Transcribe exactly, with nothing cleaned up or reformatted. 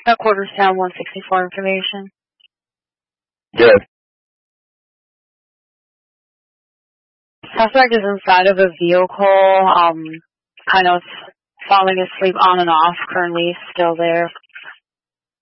Uh, Quarterstown one sixty-four information. Good. Suspect is inside of a vehicle, um, kind of falling asleep on and off, currently still there.